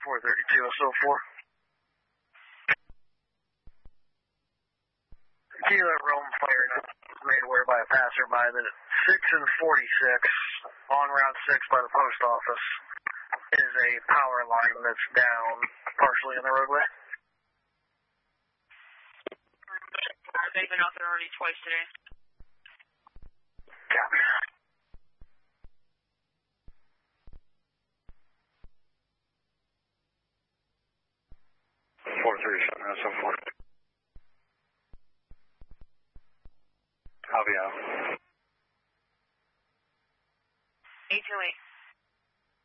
432 SO4. Kilo Rome fired up, made aware by a passerby that at 6 and 46 on Route 6 by the post office is a power line that's down partially in the roadway. They've been out there already twice today. Copy. SO4. Copy out. 828.